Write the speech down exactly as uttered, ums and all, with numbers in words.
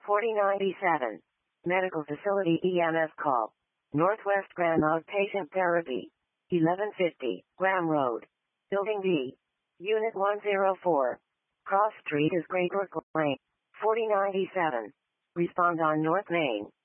forty ninety-seven. Medical Facility E M S call. Northwest Graham Outpatient Therapy. eleven fifty, Graham Road. Building B. Unit one oh four. Cross Street is Great Brook Lane. forty ninety-seven. Respond on North Main.